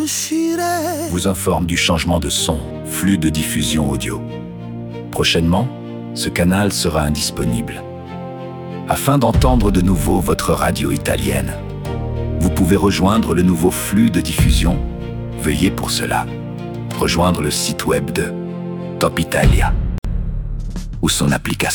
vous informe du changement de son, flux de diffusion audio. Prochainement, ce canal sera indisponible. Afin d'entendre de nouveau votre radio italienne, vous pouvez rejoindre le nouveau flux de diffusion. Veuillez pour cela rejoindre le site web de Top Italia ou son application.